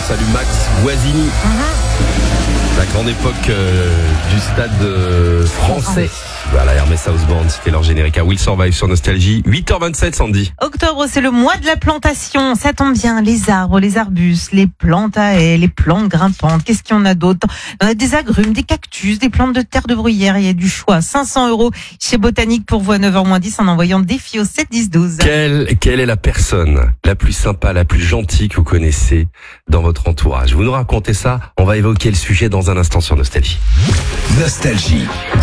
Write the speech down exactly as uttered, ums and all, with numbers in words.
salue Max Guazzini. Mm-hmm. La grande époque euh, du stade euh, français. Voilà, Hermès House Band, c'était leur générique à Will Survive sur Nostalgie. huit heures vingt-sept, Sandy. Octobre, c'est le mois de la plantation. Ça tombe bien, les arbres, les arbustes, les plantes à haies, les plantes grimpantes. Qu'est-ce qu'il y en a d'autre? On a des agrumes, des cactus, des plantes de terre de bruyère. Il y a du choix. cinq cents euros chez Botanique pour vous à neuf heures moins dix en envoyant défi au sept dix douze. Quelle, quelle est la personne la plus sympa, la plus gentille que vous connaissez dans votre entourage? Vous nous racontez ça. On va évoquer le sujet dans un instant sur Nostalgie. Nostalgie,